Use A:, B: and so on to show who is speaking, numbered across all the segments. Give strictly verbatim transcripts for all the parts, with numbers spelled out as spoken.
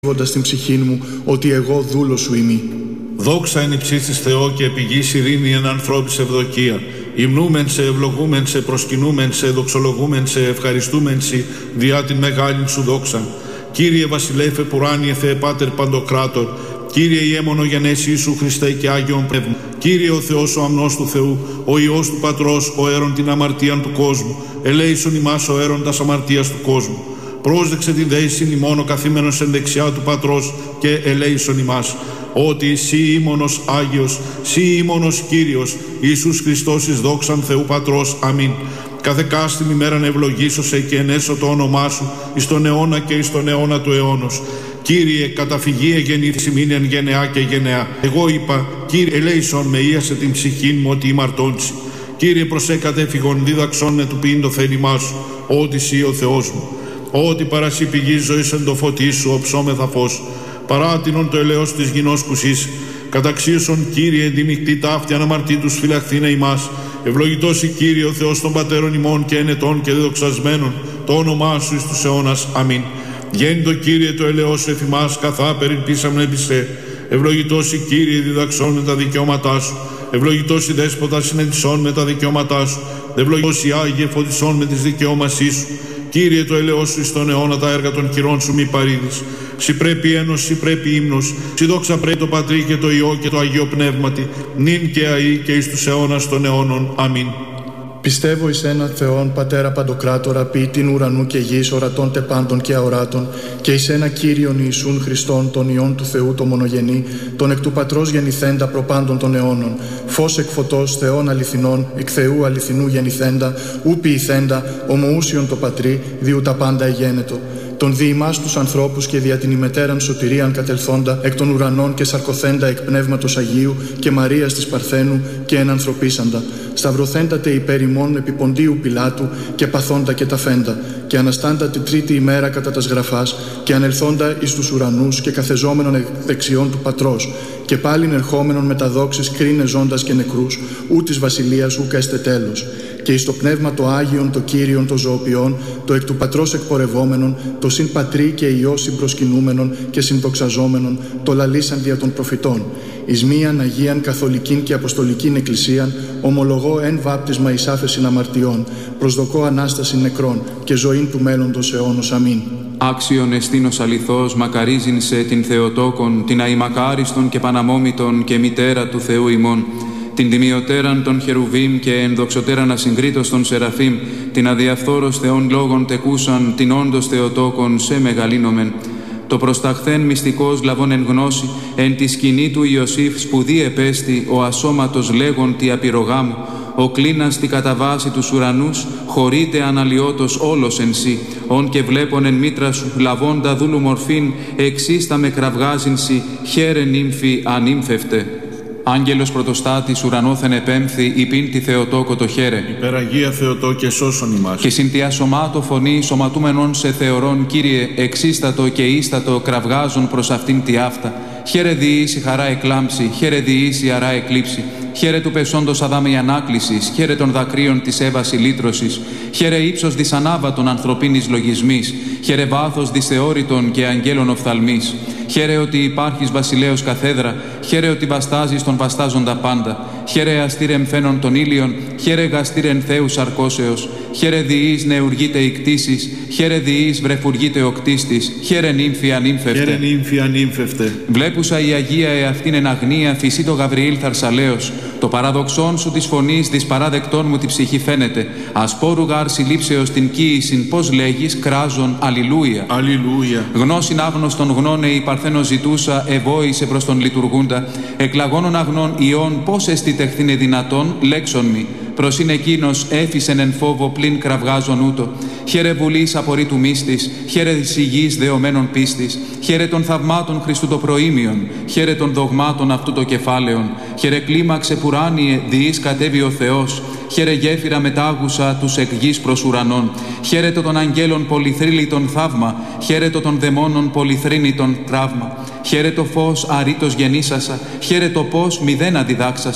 A: λέγοντας την ψυχή μου ότι εγώ δούλος σου είμαι.
B: Δόξα εν υψίστης Θεό και επί γης ειρήνη εν ανθρώπης ευδοκία. Υμνούμεν σε, ευλογούμεν σε, προσκυνούμεν σε, δοξολογούμεν σε, ευχαριστούμεν σε, διά την μεγάλην σου δόξαν. Κύριε βασιλεύε πουράνιε Θεέ Πάτερ Παντοκράτορ, Κύριε Ιέμονο γενέσει Ιησού Χριστέ και Άγιον Πνεύμα, Κύριε ο Θεός ο αμνός του Θεού, ο Υιός του Πατρός, ο αίρον την αμαρτίαν του κόσμου, ελέησον ημάς ο αίρον τας αμαρτίας του κόσμου. Πρόσδεξε την δέησιν ημών ο καθήμενος εν δεξιά του Πατρός και ελέησον ημάς. Ότι σύ ήμονος Άγιος, σύ ήμονος Κύριος, Ιησούς Χριστός εις δόξαν Θεού Πατρός. Αμήν. Κάθε κάστην ημέραν ευλογήσωσε και ενέσω το όνομά σου εις τον αιώνα και εις τον αιώνα του αιώνος. Κύριε, καταφυγή εγεννήθης ημίν εν γενεά και γενεά. Εγώ είπα, Κύριε, ελέησον με ίασε την ψυχήν μου ότι ημαρτώντσι. Κύριε, προσέκατε φυγον δίδαξον με του ποιήν το θέλημά σου, ότι σύ ο Θεός μου. Ότι παρασύ πηγής ζωής εν το φωτί σου οψόμεθα φως. Παράτινον το ελαιός της γινός κουσής. Καταξίωσον, Κύριε, εν τη νυχτή ταύτη αναμαρτήτους φυλαχθήνε ημάς. Ευλογητός η Κύριε ο Θεός των πατέρων ημών και ενετών και δεδοξασμένων, το όνομά σου εις τους αιώνας. Αμήν. Γέννητο Κύριε το ελαιός σου εφημάς, καθά περιπίσαμεν επί σε. Ευλογητός η Κύριε διδαξών με τα δικαιώματά σου. Ευλογητός η Δέσποτα συνεντησών με τα δικαιώματά σου. Ευλογητός η Άγιε φωτισών με τις δικαιώμασή σου. Κύριε το ελαιός σου εις τον αιώνα τα έργα των χειρών σου μη παρήδεις. Συ πρέπει ένος, συ πρέπει ύμνος, συ δόξα πρέπει το Πατρί και το Υιό και το Αγίο Πνεύματι, νυν και αεί και εις τους αιώνας των αιώνων. Αμήν.
A: Πιστεύω εις έναν Θεόν, Πατέρα Παντοκράτορα, ποιητήν ουρανού και γης, ορατών τε πάντων και αοράτων, και εις ένα Κύριον Ιησούν Χριστόν, τον Υιόν του Θεού το μονογενή, τον εκ του Πατρός γεννηθέντα προπάντων των αιώνων, φως εκ φωτός, Θεών αληθινών, εκ Θεού αληθινού γεννηθέντα, ου ποιηθέντα, ομοούσιον το Πατρί, διού τα πάντα εγένετο. Τον δι' ημάς τους ανθρώπους και δια την ημετέραν σωτηρίαν κατελθόντα εκ των ουρανών και σαρκωθέντα εκ Πνεύματος Αγίου και Μαρίας της Παρθένου και ενανθρωπίσαντα, σταυρωθέντατε υπέρ ημών επί Ποντίου Πιλάτου και παθόντα και ταφέντα, και αναστάντα τη τρίτη ημέρα κατά τας γραφάς και ανελθόντα εις τους ουρανούς και καθεζόμενον εκ δεξιών του Πατρός, και πάλιν ερχόμενον με τα δόξης κρίνε ζώντας και νεκρούς, ού της βασιλείας ούκα έστε τέλος. Και εις το πνεύμα το Άγιον, το Κύριον, το ζωοποιών, το εκ του Πατρός εκπορευόμενον, το συν Πατρί και Υιό συμπροσκυνούμενον και συνδοξαζόμενον, το λαλήσαν δια των προφητών. Εις μίαν Αγίαν Καθολικήν και Αποστολικήν Εκκλησίαν, ομολογώ εν βάπτισμα εις άφεσιν αμαρτιών, προσδοκώ Ανάσταση νεκρών και ζωήν του μέλλοντος αιώνος. Αμήν.
C: Άξιον εστίνος αληθώς, μακαρίζειν σε την Θεοτόκον, την αημακάριστον και παναμόμητον και μητέρα του Θεού ημών, την τιμιωτέραν των Χερουβίμ και ενδοξωτέραν ασυγκρίτως των Σεραφείμ, την αδιαφθόρος Θεών λόγων τεκούσαν, την όντως Θεοτόκον σε μεγαλύνομεν. Το προσταχθέν μυστικός λαβών εν γνώση, εν τη σκηνή του Ιωσήφ σπουδή επέστη, ο ασώματος λέγον τι απειρογάμου, ο κλίνας τη καταβάση τους ουρανούς, χωρίτε αναλιώτος όλος εν σύ, ον και βλέπον εν μήτρα σου, λαβώντα δούλου μορφήν, εξίστα με κραυγάζειν σοι, χαίρε νύμφη ανύμφευτε. Άγγελος πρωτοστάτης ουρανόθεν επέμφθη, υπήν τη Θεοτόκο το χαίρε.
B: Υπεραγία Θεοτό και σώσον ημάς.
C: Και συν τη ασωμάτω φωνή σωματούμενον σε θεωρών, Κύριε, εξίστατο και ίστατο κραυγάζουν προς αυτήν τη αυτά. Χαίρε διήσει χαρά εκλάμψη, χαίρε διήσει αρά εκλείψη. Χαίρε του πεσόντος Αδάμ η ανάκλησης, χαίρε των δακρύων της Εύας η λύτρωσης. Χαίρε ύψος δυσανάβατον ανθρωπίνης λογισμής, χαίρε βάθος δυσθεώρητον και αγγέλων οφθαλμής. Χαίρε ότι υπάρχεις βασιλέως καθέδρα, χαίρε ότι βαστάζεις τον βαστάζοντα πάντα. Χαίρε αστήρεν φαίνον των ήλιων, χαίρε γαστήρεν Θεού σαρκώσεως. Χαίρε διείς νεουργείται η κτήσης, χαίρε διείς βρεφουργείται ο κτίστης. Χαίρε νύμφη ανύμφευτε.
B: Χαίρε νύμφη ανύμφευτε.
C: Βλέπουσα η Αγία εαυτήν εν αγνία, φυσί το Γαβριήλ θαρσαλέως. Το παραδοξόν σου της φωνής δυσπαράδεκτόν μου τη ψυχή φαίνεται. Ασπόρου γάρ συλλήψεως την κοίησιν, πώς λέγεις, κράζον, αλληλούια.
B: Αλληλούια.
C: Γνώσιν άγνωστον γνώνε η παρθένο ζητούσα, ευόησε προς τον λειτουργούντα. Εκλαγώνων αγνών ιών, πώς εστι τεχθήνε δυνατόν, λέξον μη. Προς είναι εκείνος έφυσεν εν φόβο πλην κραυγάζον ούτω. Χαίρε βουλής απορρίτου μίστης, χαίρε της υγιής δεωμένων πίστης, χαίρε των θαυμάτων Χριστού το προήμιον, χαίρε των δογμάτων αυτού το κεφάλαιον, χαίρε κλίμαξε πουράνιε διείς κατέβη ο Θεός, χαίρε γέφυρα μετάγουσα τους εκ γης προς ουρανών, χαίρετο των αγγέλων πολυθρύλιτον θαύμα, χαίρετο των δαιμόνων πολυθρύνητον τραύμα, χαίρετο φως αρήτως γεννήσασα, χαίρετο πώς μηδέν αντιδάξασα,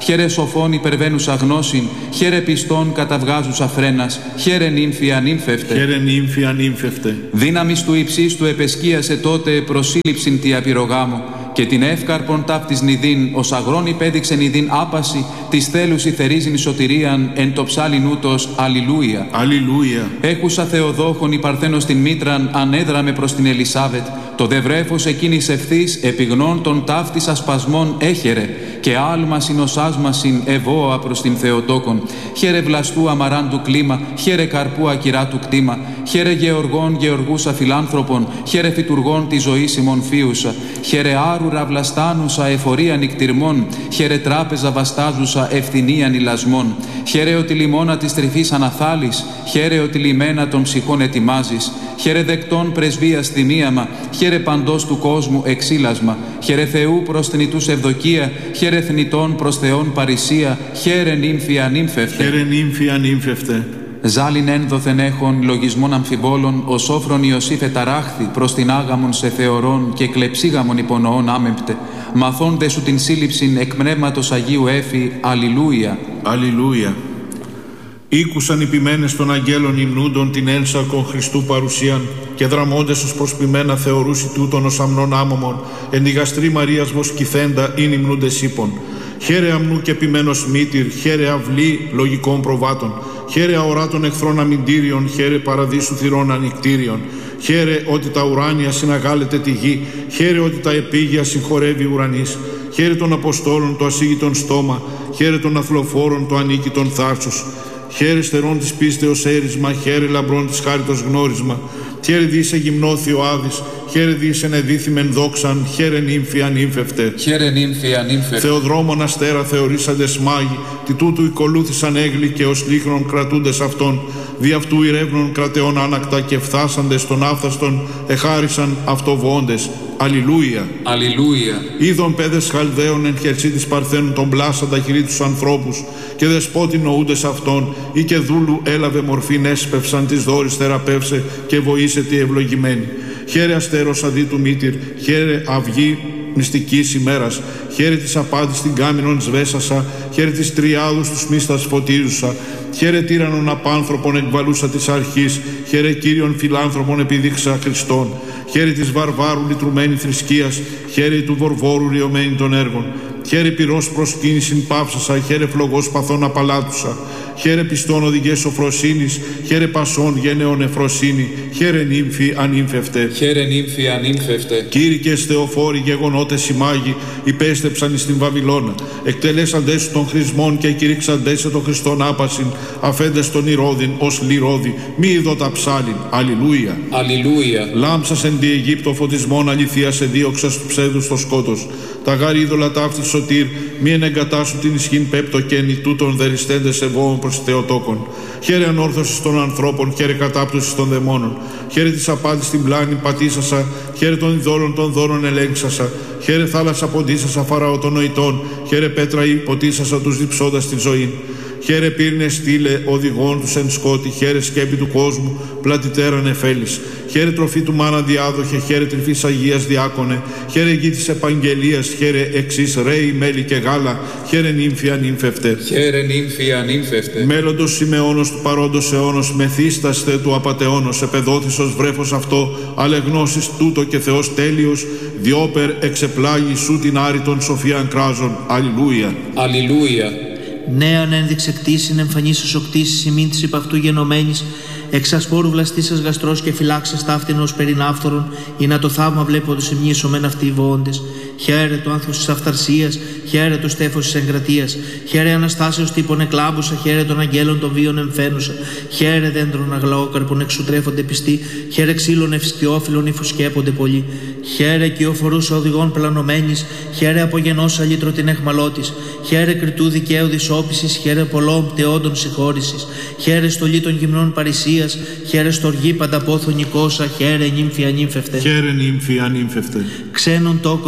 C: χαίρε σοφών υπερβαίνουσα γνώσιν, χαίρε πιστών καταβγάζουσα φρένας, χαίρε νύμφη ανύμφευτε.
B: Χαίρε νύμφη ανύμφευτε.
C: Δύναμις του υψίστου επεσκίασε τότε προσύλληψην τη απειρογάμο, και την εύκαρπον ταύτης νηδίν, ως αγρόν υπέδειξε νηδίν άπαση, της θέλουσι θερίζειν σωτηρίαν, εν το ψάλιν ούτως, αλληλούια.
B: Αλληλούια.
C: Έχουσα Θεοδόχον η Παρθένος την Μήτραν, ανέδραμε προς την Ελισάβετ, το δε βρέφος εκείνης ευθύς, επιγνών των ταύτης ασπασμών έχερε, και άλμα συνοσάσμασιν ευώα προς την Θεοτόκον. Χαίρε βλαστού αμαράντου κλίμα, χαίρε καρπού ακυράτου κτήμα, χαίρε γεωργών γεωργούσα φιλάνθρωπον, χαίρε φυτουργών τη ζωή ημών φίουσα, χαίρε άρουρα βλαστάνουσα εφορία νικτυρμών, χαίρε τράπεζα βαστάζουσα ευθυνίαν ηλασμών, χαίρε ότι λιμώνα της τρυφής αναθάλεις, χαίρε ότι λιμένα των ψυχών ετοιμάζεις, χαίρε δεκτών πρεσβείας θυμίαμα, χαίρε παντός του κόσμου εξήλασμα, χαίρε Θεού προς θνητούς ευδοκία, χαίρε θνητών προς Θεόν παρησία, χαίρε νύμφη ανύμφευτε.
B: Χαίρε νύμφη ανύμφευτε.
C: Ζάλιν ένδοθεν έχων λογισμών αμφιβόλων, ο σόφρον Ιωσήφ εταράχθη προς την άγαμον σε θεωρών και κλεψίγαμον υπονοών άμεμπτε. Μαθών δε σου την σύλληψην εκ πνεύματος Αγίου έφη, αλληλούια.
B: Αλληλούια. Ήκουσαν οι ποιμένες των αγγέλων υμνούντων την ένσαρκον Χριστού παρουσίαν, και δραμώντες ως προσποιμένα θεωρούσι τούτον ως αμνών άμωμον, εν τη γαστρή Μαρίας βοσκηθέντα ειν υμνούντες ύπων. Χαίρε αμνού και ποιμένος μήτηρ, χαίρε αυλή λογικών προβάτων, χαίρε αοράτων εχθρών αμυντήριων, χαίρε παραδείσου θυρών ανικτήριων. Χαίρε ότι τα ουράνια συναγάλεται τη γη, χαίρε ότι τα επίγεια συγχωρεύει ουρανής. Χαίρε των Αποστόλων το ασίγητον στόμα, χαίρε των αθλοφόρων το ανίκητον θάρσος. Χαίρε στερών της πίστεως έρισμα, χαίρε λαμπρών της χάριτος γνώρισμα. Χαίρε διήσε γυμνώθη ο Άδης, χαίρε διήσε νεδίθυμεν δόξαν, χαίρε νύμφη ανύμφευτε.
C: Χαίρε νύμφη ανύμφευτε.
B: Θεοδρόμων αστέρα θεωρήσαντες μάγοι, τι τούτου οικολούθησαν έγλοι και ως λίχνων κρατούντες αυτών, δι' αυτού ηρεύνων κρατεών άνακτα και φθάσαντες των άφθαστων εχάρισαν αυτοβόντες. Αλληλούια.
C: Αλληλούια.
B: Είδων παιδες Χαλδαίων εν χερσί της Παρθένου τον πλάσαντα χειρί τους ανθρώπους, και δεσπότη νοούντες αυτών, ή και δούλου έλαβε μορφήν έσπευσαν της δόρης θεραπεύσε και βοήσε τη ευλογημένη. Χαίρε αστέρος αδί του μήτηρ, χαίρε αυγή μυστικής ημέρας, χαίρε της απάντης την κάμινον σβέσασα, χαίρε της τριάδους τους μίστας φωτίζουσα, χαίρε τύρανον απάνθρωπον εκβαλούσα της αρχής, χαίρε Κύριον φιλάνθρωπον επιδείξα Χριστόν, χαίρε της βαρβάρου λυτρουμένη θρησκείας, χαίρε του βορβόρου ριωμένη των έργων, χαίρε πυρός προσκύνησιν πάυσασα, χαίρε φλογός παθών απαλάτουσα, χαίρε πιστών οδηγές σοφροσύνης, χαίρε πασών γενναίων εφροσύνη, χαίρε νύμφη ανύμφευτε.
C: Χαίρε νύμφη ανύμφευτε.
B: Κήρυκες θεοφόροι γεγονότες οι μάγοι, υπέστεψαν εις την Βαβυλώνα. Εκτελέσαντες σου των χρησμών και κηρύξαντες σε τον Χριστόν άπασιν, αφέντες τον Ηρώδην ως λιρόδη, μη ειδώ τα ψάλιν. Αλληλούια.
C: Αλληλούια.
B: Λάμψας εν τη Αιγύπτο φωτισμών αληθείας εδίωξας του ψέδου στο σκότος. Τα γάρι είδωλα ταύτη σωτήρ, μη ενεγκατάσου την ισχύν πέπτο κένη τούτων δεριστέντες ευώων προς Θεοτόκον. Χαίρε ανόρθωσης των ανθρώπων, χαίρε κατάπτωσης των δαιμόνων. Χαίρε της απάντης στην πλάνη πατήσασα, χαίρε των ειδόλων των δώρων ελέγξασα. Χαίρε θάλασσα ποντίσασα φαραώ των νοητών, χαίρε πέτρα υποτίσασα τους διψώντας τη ζωή. Χαίρε πύρνε στήλε οδηγών τους εν σκότη, χαίρε σκέπη του κόσμου, πλατιτέραν εφέλης. Χαίρε τροφή του μάνα διάδοχε, χαίρε τρυφής Αγίας διάκονε, χαίρε γη της επαγγελίας, χαίρε εξής ρέι, μέλι και γάλα, χαίρε νύμφη ανύμφευτε.
C: Χαίρε νύμφη ανύμφευτε.
B: Μέλλοντος Σιμεώνος του παρόντος αιώνος, μεθύσταστε του απατεώνος, επεδόθης ως βρέφος αυτό, αλεγνώσεις τούτο και Θεός τέλειος, διόπερ εξεπλάγει σου την άρρητον σοφίαν κράζων. Αλληλούια.
C: Αλληλούια.
D: Νέαν ένδειξε κτήσιν εμφανίσεως ο κτήσης ημίν της υπ' αυτού γενομένης, εξασφόρου βλαστήσας γαστρός και φυλάξας ταύτηνος περινάφθορον, ή να το θαύμα βλέποντος ημνήσωμεν αυτοί οι βοώντες. Χαίρε το άνθος της αυθαρσίας, χαίρε το στέφος της εγκρατείας, χαίρε αναστάσεως τύπων εκλάμπουσα, χαίρε των αγγέλων των βίων εμφαίνουσα, χαίρε δέντρων αγλαόκαρπων εξουτρέφονται πιστοί, χαίρε ξύλων ευσκιόφιλων υφουσκέπονται πολλοί. Χαίρε κυοφορούσα οδηγών πλανωμένης, χαίρε απογενός αλήτρο την εχμαλώτης, χαίρε κριτού δικαίου δυσόπισης, χαίρε πολλών πτεόντων συγχώρησης, χαίρε στολή των γυμνών παρησίας, χαίρε στοργή πανταπόθων νικόσα, χαίρε νύμφη ανύμφευτε.
B: Χαίρε νύμφη ανύμφευτε.
D: Ξένων τόκων δόντε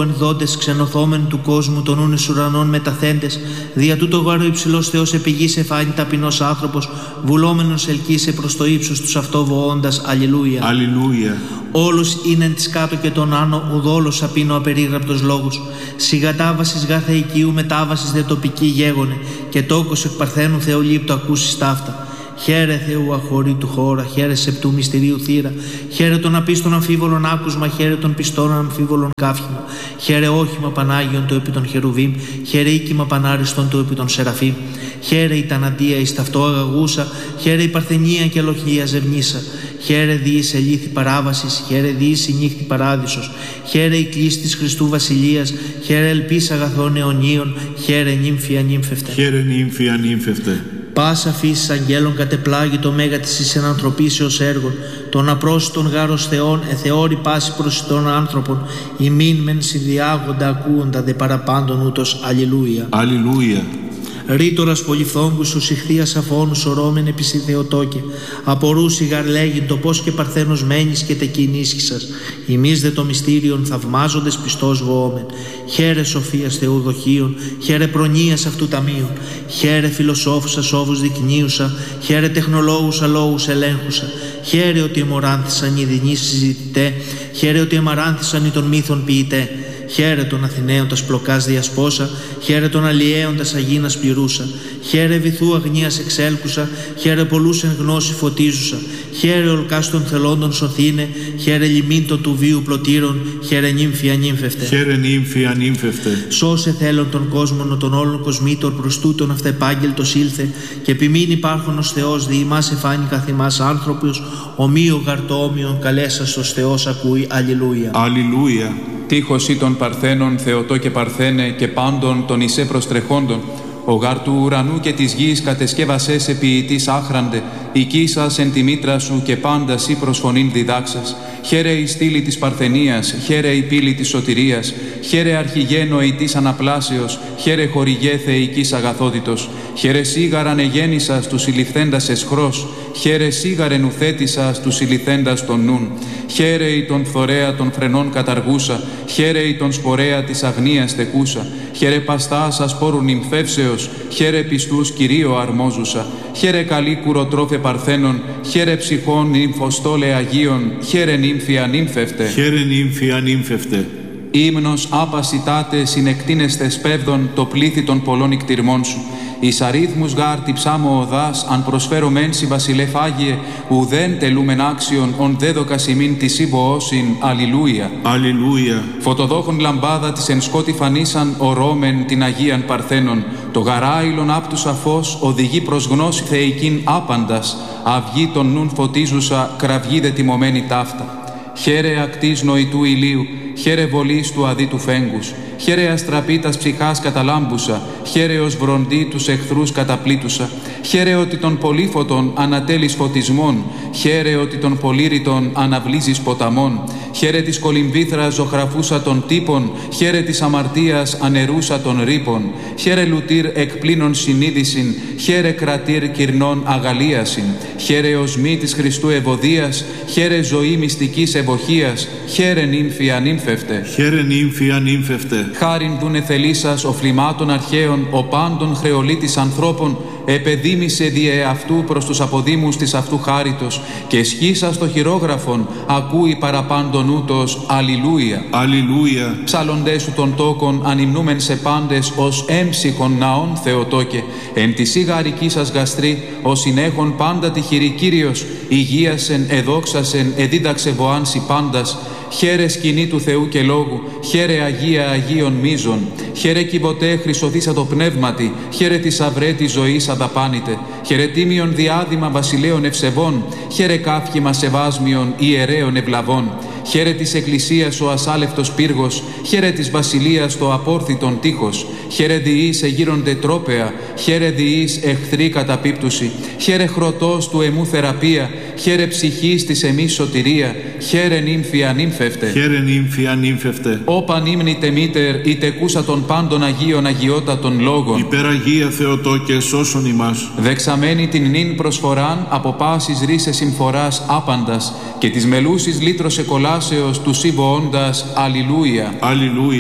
D: βοώντες, ξενωθόμενοι του κόσμου, των ούν εις ουρανών μεταθέντες, δια τούτο γάρο υψηλός Θεός επηγής εφάνει ταπεινός άνθρωπος, βουλόμενος ελκύσε προς το ύψος τους αυτό βοώντας. Αλληλούια.
B: Αλληλούια.
D: Όλος είναι της κάτω και τον άνω, ουδόλος απίνω απερίγραπτος λόγος. Σιγατάβασης γάρ θεϊκίου, μετάβασης δε τοπική γέγονε, και τόκος εκ παρθένου Θεολήπτου ακούσεις ταύτα. Χαίρε Θεού αχωρήτου χώρα, χαίρε σεπτού μυστηρίου θύρα, χαίρε των απίστων αμφίβολων άκουσμα, χαίρε των πιστών αμφίβολων κάφημα, χαίρε όχημα Πανάγιον το επί των χερουβίμ, χαίρε οίκημα Πανάριστον το επί των σεραφείμ, χαίρε η ταναντία εις ταυτό αγαγούσα, χαίρε η παρθενία και αλοχία ζευνήσα, χαίρε διείς ελήθη παράβασης, χαίρε διείς η νύχτη παράδεισος, χαίρε η κλίση της Χριστού Βασιλείας, χαίρε ελπίς αγαθών αιωνίων, χαίρε νύμφια νύμφευτε.
B: Χαίρε νύμφια νύμφευτε.
D: Πάσα φύσης αγγέλων κατεπλάγει το μέγα της εις ενανθρωπίσεως έργων, των απρόσιτων γάρος Θεών εθεώρη πάση προσιτών άνθρωπων, ημίν μεν συνδιάγοντα ακούοντα δε παραπάντων ούτως. Αλληλούια.
B: Αλληλούια.
D: Ρήτορας πολυφθόγκους σου συχθίας αφώνους ορόμεν επί σι Θεοτόκε, απορούσι γαρ λέγειν το πώς και παρθένος μένεις και τεκειν ίσχυσας, ημείς δε το μυστήριον θαυμάζοντες πιστός βοόμεν. Χαίρε σοφίας Θεού δοχείων, χαίρε προνοίας αυτού ταμείων, χαίρε φιλοσόφουσα σόβους δεικνύουσα, χαίρε τεχνολόγουσα λόγους ελέγχουσα, χαίρε ότι εμοράνθησαν οι δεινοί συζητητέ, χαίρε ότι εμαράνθησαν οι των μύθων ποιητέ. Χαίρε των Αθηναίων τας πλοκάς διασπόσα, χαίρε των Αλλιέων τας αγίνας πληρούσα, χαίρε βυθού αγνίας εξέλκουσα, χαίρε πολλούς εν γνώση φωτίζουσα, χαίρε ολκάς των θελόντων σωθήνε, χαίρε λιμίντων του βίου πλωτήρων, χαίρε νύμφια νύμφευτε.
B: Χαίρε νύμφια νύμφευτε.
D: Σώσε θέλων των κόσμων των όλων κοσμήτων προς τούτον αυτεπάγγελτος ήλθε, και επιμήν υπάρχον ως Θεός δι' ημάς εφάνει καθ' ημάς άνθρωπος, ομοίο γαρτόμοιον καλέσαστος Θεός ακούει. Αλληλούια.
B: Αλληλούια.
C: Τείχος ή των Παρθένων, Θεοτό και Παρθένε, και πάντων των Ισέ προστρεχόντων, ο γάρ του ουρανού και της γης κατεσκεύασες επί ποιητής άχραντε, οικίσας εν τη μήτρα σου και πάντα σύ προσφωνήν διδάξας. Χαίρε η στήλη της Παρθενίας, χαίρε η πύλη της σωτηρίας, χαίρε αρχηγένο ητής αναπλάσεως, χαίρε χορηγέ θεϊκής αγαθότητος, χαίρε σίγαραν εγέννησας του συλληφθέντας εσχρός, χαίρε σίγαρεν ουθέτησας του συλληφθέντας των νουν, χαίρε η τον φθορέα των φρενών καταργούσα, χαίρε η τον σπορέα της αγνίας τεκούσα, χαίρε παστάς ασπόρου νυμφεύσεως, χαίρε πιστούς Κυρίω αρμόζουσα, χαίρε καλή κουροτρόφε Παρθένων, χαίρε ψυχών νυμφοστόλε Αγίων, χαίρε νύμφια νύμφευτε.
B: Χαίρε νύμφια νύμφευτε.
C: Ύμνος άπασιτάτε συνεκτίνεστε σπέβδον το πλήθη των πολλών ικτυρμών σου. Εις αρίθμους γάρ τη ψάμω οδάς, αν προσφέρω μένσι βασιλεύ Άγιε, ουδέν τελούμεν άξιον, ον δέδοκας ημίν της ύβοόσιν. Αλληλούια.
B: Αλληλούια.
C: Φωτοδόχων λαμπάδα της εν σκότη φανίσαν, ορώμεν την Αγίαν Παρθένων. Το γαράιλον άπτουσα φως οδηγεί προς γνώση θεϊκήν άπαντας, αυγή των νουν φωτίζουσα, κραυγή δε τιμωμένη ταύτα. Χαίρε ακτής νοητού ηλίου, χαίρε βολής του αδίτου φέγγους, χαίρε αστραπήτας ψυχάς καταλάμπουσα, χαίρε ως βροντί τους εχθρούς καταπλήτουσα, χαίρε ότι των πολύφωτων ανατέλεις φωτισμών, χαίρε ότι των πολύρητων αναβλύζεις ποταμών, χαίρε της κολυμβήθρας ζωγραφούσα των τύπων, χαίρε της αμαρτίας ανερούσα των ρήπων, χαίρε λουτήρ εκπλήνων συνείδησιν, χαίρε κρατήρ κυρνών αγαλίασιν, χαίρε οσμή της Χριστού ευωδίας, χαίρε ζωή μυστικής ευοχίας, χαίρε νύμφια νύμφευτε.
B: Χαίρε νύμφια νύμφευτε.
C: Χάριν δούνε θελήσας οφλημάτων αρχαίων, ο πάντων χρεολίτης ανθρώπων, επεδίμησε διε αυτού προς τους αποδήμους της αυτού χάριτος, και σχίσας το χειρόγραφον, ακούει παραπάντων ούτως. Αλληλούια.
B: Αλληλούια.
C: Ψάλλοντές σου των τόκων, ανυμνούμεν σε πάντες, ως έμψυχον ναών Θεοτόκε, εν τη σιγαρική σας γαστρή, ως συνέχον πάντα τυχηρή Κύριος, υγείασεν, εδόξασεν, εδίδαξε βοάνσι πάντας. Χαίρε σκηνή του Θεού και λόγου, χαίρε Αγία Αγίων μίζων, χαίρε κυβωτέ χρυσοθήσα το πνεύματι, χαίρε της αυρέτης ζωής αδαπάνητε, χαίρε τίμιον διάδημα βασιλέων ευσεβών, χαίρε κάφημα σεβάσμιων ιερέων ευλαβών, χαίρε της Εκκλησίας ο ασάλευτος πύργος, χαίρε της βασιλείας το απόρθητον τείχος, χαίρε διείς εγείρονται τρόπεα, χαίρε διείς εχθροί καταπίπτουση, χαίρε χρωτός του εμού θεραπεία, χαίρε ψυχής της εμείς σωτηρία, χαίρε νύμφια νύμφευτε.
B: Χαίρε νύμφια νύμφευτε.
C: Όπαν ύμνητε μήτερ, είτε κούσα των πάντων Αγίων αγιότατων λόγων.
B: Υπεραγία Θεοτόκε, σώσον ημάς.
C: Δεξαμένη την νυν προσφοράν, από πάσης ρίσες συμφοράς άπαντας, και της μελούσης λύτρωσε κολάσεως του σύμβοόντας. Αλληλούια.
B: Αλληλούια.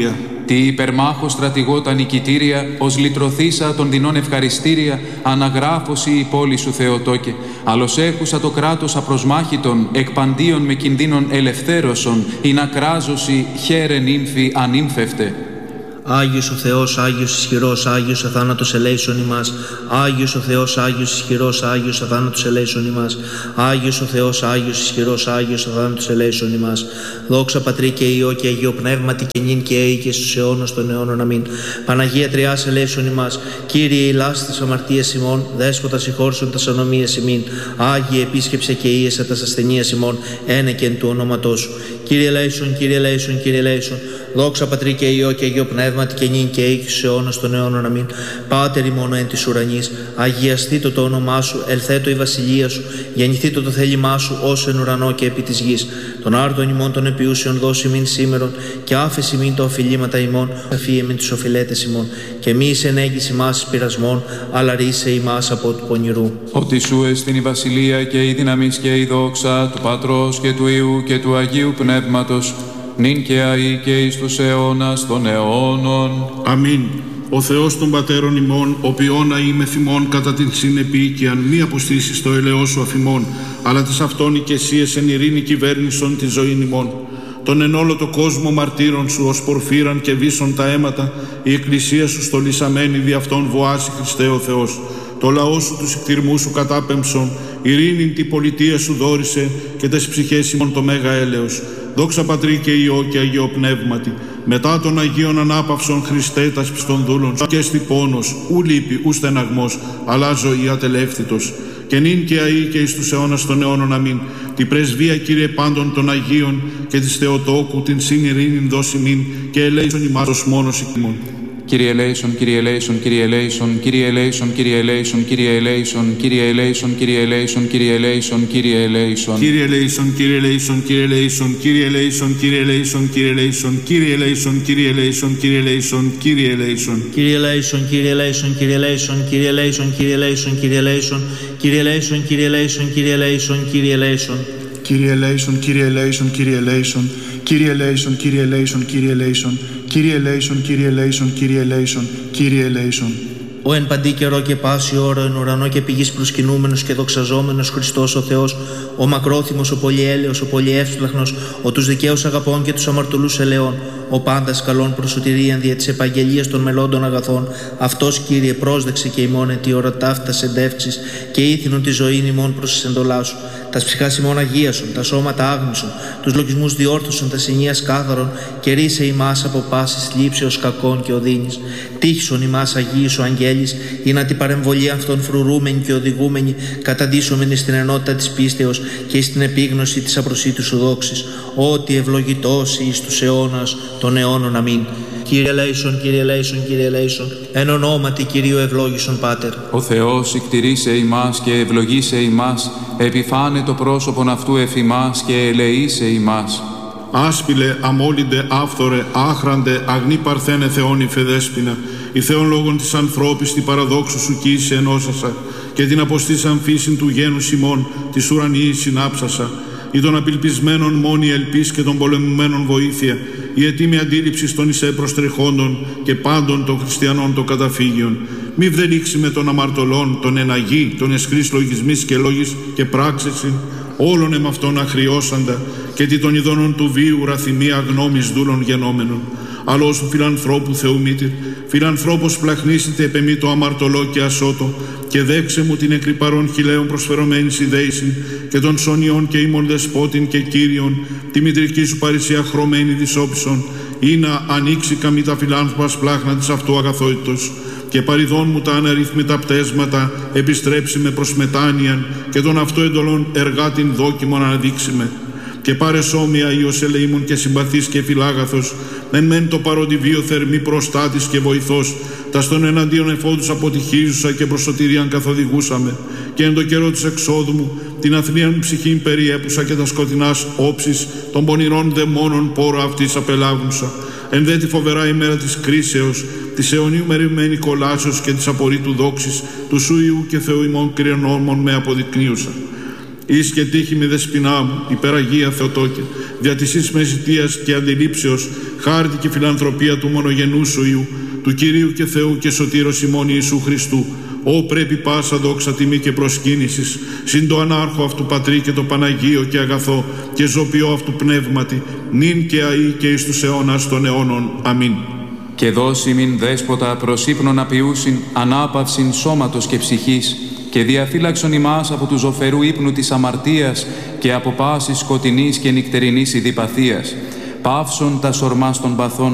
C: Τι υπερμάχο στρατηγό τα νικητήρια, ως λυτρωθήσα των δεινών ευχαριστήρια, αναγράφωση η πόλη σου Θεοτόκε. Άλλος έχουσα το κράτος απροσμάχητον, εκπαντίον με κινδύνων ελευθέρωσον, ή να κράζωση χαίρε νύμφη ανύμφευτε.
D: Άγιος ο Θεός, Άγιος ισχυρός, Άγιος αθάνατος ελέησον ημάς. Άγιος ο Θεός, Άγιος ισχυρός, Άγιος αθάνατος ελέησον ημάς. Άγιος ο Θεός, Άγιος ισχυρός, Άγιος αθάνατος ελέησον ημάς. Δόξα Πατρί και Υιό και Αγίο Πνεύματι και νυν και αεί και στους αιώνας των αιώνων. Αμήν. Παναγία Τριάς ελέησον ημάς. Κύριε ηλάς τας αμαρτίας ημών, Δέσποτα συγχώρησον τας ανομίας ημίν. Άγιε επίσκεψε και ίεσα τας ασθενείας ημών, ένεκεν του ονόματός σου. Κύριε ελέησον, Κύριε ελέησον, Κύριε ελέησον. Δόξα Πατρί και Υιό και Αγίο Πνεύματι και νυν και αεί και στους αιώνας των αιώνων. Αμήν. Πάτερ ημών εν της ουρανής, αγιαστήτω το όνομά σου, ελθέτω η βασιλεία σου, γεννηθήτω το θέλημά σου, όσο εν ουρανό και επί της γης. Τον άρτον ημών των επιούσεων δώσει μην σήμερον, και άφεση μην το οφειλήματα ημών, αφίε μην τους οφειλέτες ημών. Και μη εις ενέγγις ημάς εις πειρασμών, αλλά ρίσε ημάς από του πονηρού.
C: Ότι σου εστιν η βασιλεία και η δύναμις και η δόξα του Πατρός και του Υιού και του Αγίου Πνεύματος, νυν και αεί και εις τους αιώνας των αιώνων.
B: Αμήν. Ο Θεός των Πατέρων ημών, ο ποιόν αείμαι θυμών κατά την συνεπίοικιαν, μη αποστήσεις το ελαιό σου αφημών, αλλά τις αυτόν οικεσίες εν ειρήνη κυβέρνησον τη ζωήν ημών. Τον εν όλο το κόσμο μαρτύρων σου ως πορφύραν και βίσον τα αίματα, η εκκλησία σου στολισαμένη δι' αυτόν βοάσει Χριστέ ο Θεός. Το λαό σου τους εκτιρμούς σου κατάπεμψον, ειρήνην τη πολιτεία σου δόρισε και τες ψυχές ημών το μέγα έλεος. Δόξα Πατρί και Υιό και Αγίο Πνεύματι, μετά των Αγίων ανάπαυσον Χριστέ τας πιστών δούλων, και στη πόνος, ου λύπη, ου στεναγμός, αλλά ζωή ατελεύθυτος. Και νυν και αεί και εις τους αιώνας των αιώνων. Αμήν. Τη πρεσβεία, Κύριε, πάντων των Αγίων και της Θεοτόκου την συν ειρήνην δώσει μην, και ελέησον ημάς ως μόνος ημών.
C: Κύριε ελέησον, Κύριε ελέησον, Κύριε ελέησον, Κύριε ελέησον, Κύριε ελέησον, Κύριε ελέησον, Κύριε ελέησον, Κύριε ελέησον, Κύριε ελέησον, Κύριε ελέησον.
B: Κύριε ελέησον, Κύριε ελέησον, Κύριε ελέησον, Κύριε ελέησον, Κύριε ελέησον, Κύριε ελέησον, Κύριε ελέησον, Κύριε ελέησον, Κύριε ελέησον, Κύριε ελέησον.
D: Κύριε ελέησον, Κύριε ελέησον, Κύριε ελέησον, Κύριε ελέησον, Κύριε ελέησον, Κύριε ελέησον, Κύριε ελέησον, Κύριε ελέησον, Κύριε ελέησον, Κύριε ελέησον.
A: Κύριε ελέησον, Κύριε ελέησον, Κύριε ελέησον, Κύριε ελέησον, Κύριε ελέησον, Κύριε ελέησον, Κύριε ελέησον, Κύριε ελέησον, Κύριε ελέησον, Κύριε ελέησον.
D: Ο εν παντή καιρό και πάση ώρα, εν ουρανό και πηγής προσκυνούμενος και δοξαζόμενος Χριστός ο Θεός, ο μακρόθυμος, ο πολυέλεος, ο πολυεύσπλαχνος, ο τους δικαίους αγαπών και τους αμαρτωλούς ελαιών, ο πάντας καλών προσωτηρίαν δια της επαγγελίας των μελώντων αγαθών, αυτός, Κύριε, πρόσδεξε και ημών εν τη ώρα ταύτας εντεύξεις και ήθινον τη ζωή ημών προς τις εντολάς σου. Τας ψυχάς ημών αγίασον, τα σώματα άγνησον, τους λογισμούς διόρθωσον, τα συνείας κάθαρον, και ρίσε ημάς από πάσης λήψεως κακών και οδύνης. Τύχησον ημάς Αγίοι σου αγγέλης, ή να την παρεμβολή αυτών φρουρούμενη και οδηγούμενη, καταντήσομενη στην ενότητα της πίστεως και στην επίγνωση της απροσίτου σου δόξης, ότι ευλογητός εις τους αιώνας των αιώνων. Αμήν. Κύριε ελέησον, Κύριε ελέησον, Κύριε ελέησον, εν ονόματι Κυρίου ευλόγησον Πάτερ.
C: Ο Θεός εκτηρήσε ημάς και ευλογήσε ημάς, επιφάνε το πρόσωπον αυτού εφ' ημάς και ελεήσε ημάς.
B: Άσπηλε, αμόλυντε, άφθορε, άχραντε, αγνή παρθένε Θεόν η Φεδέσποινα, η Θεόν λόγων της ανθρώπης τη παραδόξου σου κοίησε ενώσασα, και την αποστήσαν φύσιν του γένους ημών, της ουρανίης συνάψασα, ή των απελπισμένων μόνη ελπίς και των πολεμουμένων βοήθεια, η ετοίμη αντίληψη των εισέ προστρεχόντων και πάντων των χριστιανών των καταφύγιων. Μη βδελήξει με των αμαρτωλών, των εναγή, των εσχρής λογισμής και λόγης και πράξεσιν, όλων εμ' αυτών αχριώσαντα, και τι των ειδώνων του βίου ραθυμία γνώμης δούλων γενόμενων. Αλλά όσου φιλανθρώπου Θεού μήτηρ, φιλανθρώπος πλαχνίσετε επ' εμεί το αμαρτωλό και ασώτο, και δέξε μου την εκρυπαρών χιλέων προσφερωμένης ιδέησιν, και των σωνιών και ήμων δεσπότην και κύριον, τη μητρική σου παρησία χρωμένη δυσόπισον, ή να ανοίξει καμή τα φιλάνθρωπας πλάχνα της αυτού αγαθότητος, και παριδών μου τα αναρρύθμιτα πτέσματα επιστρέψει με προς μετάνοιαν, και των αυτού εντολών εργάτην δόκιμον αναδείξει με. Και πάρε σώμια Υιός ελεήμων και συμπαθής και φιλάγαθος, εν μεν το παροντιβίο θερμή προστάτης και βοηθός, τας των εναντίον εφόδους αποτυχίζουσα και προσωτηρίαν καθοδηγούσαμε, και εν το καιρό της εξόδου μου την αθλίαν ψυχήν περιέπουσα, και τα σκοτεινάς όψεις των πονηρών δαιμόνων πόρο αυτής απελάβουσα. Εν δε τη φοβερά ημέρα της κρίσεως, της αιωνίου μεριμμένη κολάσεως και της απορρίτου δόξης, του σου Υιού και Θεού ημών κρυονόμων με αποδεικνύουσα. Εις και τύχη με δεσποινά μου, υπεραγία Θεοτόκε, δια της εις με ζητίας και αντιλήψεως, χάρτη και φιλανθρωπία του μονογενού σου Υιού, του Κυρίου και Θεού και Σωτήρος ημών Ιησού Χριστού, Ω πρέπει πάσα δόξα τιμή και προσκύνησης, συν το ανάρχο αυτού Πατρί και το Παναγίο και αγαθό και ζωπιό αυτού πνεύματι, νυν και αεί και εις τους αιώνας των αιώνων. Αμήν.
C: Και δώσει μην δέσποτα προς ύπνον απειούσιν, ανάπαυσιν σώματος και ψυχής, και διαφύλαξον ημάς από του ζωφερού ύπνου της αμαρτίας και από πάσης σκοτεινής και νυχτερινής ειδιπαθίας, παύσον τα σορμάς των παθών